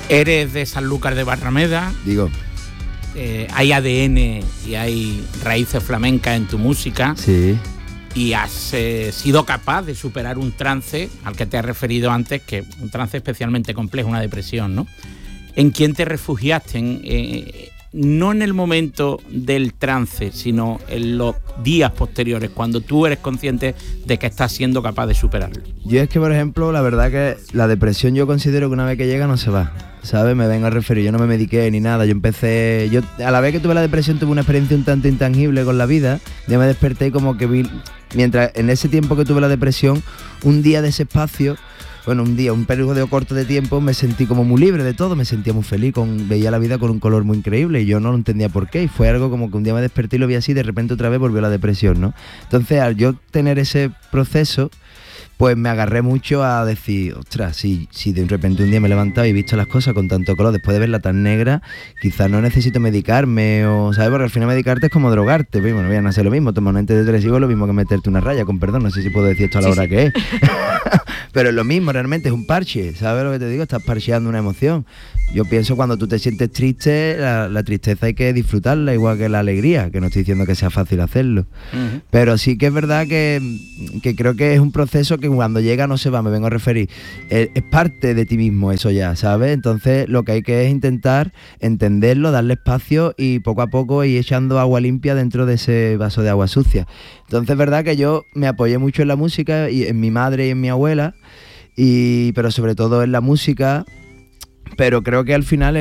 Eres de Sanlúcar de Barrameda. Digo. Hay ADN y hay raíces flamencas en tu música. Sí. Y has sido capaz de superar un trance al que te has referido antes, que es un trance especialmente complejo, una depresión, ¿no? ¿En quién te refugiaste? No en el momento del trance, sino en los días posteriores, cuando tú eres consciente de que estás siendo capaz de superarlo. Yo es que, por ejemplo, la verdad que la depresión yo considero que una vez que llega no se va, ¿sabes? Me vengo a referir, yo no me mediqué ni nada, yo a la vez que tuve la depresión tuve una experiencia un tanto intangible con la vida. Yo me desperté y como que vi, mientras en ese tiempo que tuve la depresión, un día de ese espacio, bueno, un periodo corto de tiempo, me sentí como muy libre de todo, me sentía muy feliz, veía la vida con un color muy increíble y yo no lo entendía por qué, y fue algo como que un día me desperté y lo vi así, de repente otra vez volvió la depresión, ¿no? Entonces, al yo tener ese proceso, pues me agarré mucho a decir, ostras, si de repente un día me he levantado y he visto las cosas con tanto color, después de verla tan negra, quizás no necesito medicarme, o ¿sabes? Porque al final medicarte es como drogarte, bueno, voy a no hacer lo mismo, tomar un antidepresivo es lo mismo que meterte una raya, con perdón, no sé si puedo decir esto a la hora que es. Pero es lo mismo, realmente es un parche, ¿sabes lo que te digo? Estás parcheando una emoción. Yo pienso cuando tú te sientes triste, la tristeza hay que disfrutarla igual que la alegría, que no estoy diciendo que sea fácil hacerlo. Uh-huh. Pero sí que es verdad que creo que es un proceso que cuando llega no se va, me vengo a referir. Es parte de ti mismo eso ya, ¿sabes? Entonces lo que hay que es intentar entenderlo, darle espacio y poco a poco ir echando agua limpia dentro de ese vaso de agua sucia. Entonces es verdad que yo me apoyé mucho en la música, y en mi madre y en mi abuela, pero sobre todo en la música. Pero creo que al final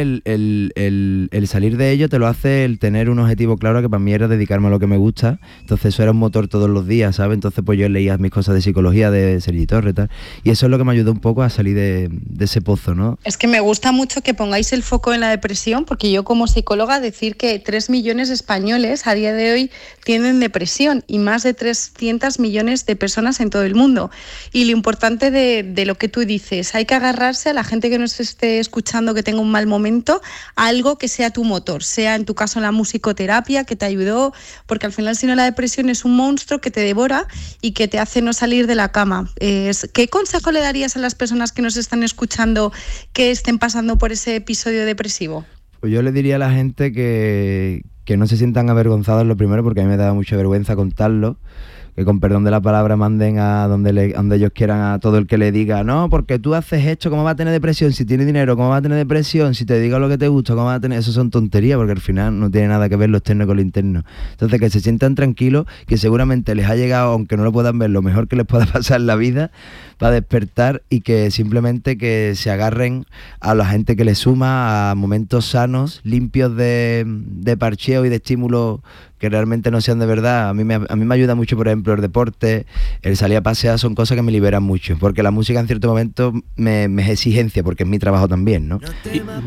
el salir de ello te lo hace el tener un objetivo claro, que para mí era dedicarme a lo que me gusta. Entonces eso era un motor todos los días, ¿sabes? Entonces pues yo leía mis cosas de psicología, de Sergi Torres y tal. Y eso es lo que me ayudó un poco a salir de ese pozo, ¿no? Es que me gusta mucho que pongáis el foco en la depresión, porque yo como psicóloga decir que 3 millones de españoles a día de hoy tienen depresión y más de 300 millones de personas en todo el mundo. Y lo importante de lo que tú dices, hay que agarrarse a la gente que nos esté escuchando, que tenga un mal momento, algo que sea tu motor, sea en tu caso la musicoterapia que te ayudó, porque al final si no la depresión es un monstruo que te devora y que te hace no salir de la cama. ¿Qué consejo le darías a las personas que nos están escuchando que estén pasando por ese episodio depresivo? Pues yo le diría a la gente que no se sientan avergonzados, lo primero, porque a mí me da mucha vergüenza contarlo, que con perdón de la palabra manden a donde ellos quieran a todo el que le diga, no, porque tú haces esto, ¿cómo va a tener depresión? Si tienes dinero, ¿cómo va a tener depresión? Si te digo lo que te gusta, ¿cómo va a tener? Eso son tonterías, porque al final no tiene nada que ver lo externo con lo interno. Entonces que se sientan tranquilos, que seguramente les ha llegado, aunque no lo puedan ver, lo mejor que les pueda pasar en la vida para despertar, y que simplemente que se agarren a la gente que les suma, a momentos sanos, limpios de parcheo y de estímulo que realmente no sean de verdad. A mí me ayuda mucho, por ejemplo, el deporte, el salir a pasear, son cosas que me liberan mucho, porque la música en cierto momento me es exigencia, porque es mi trabajo también, ¿no?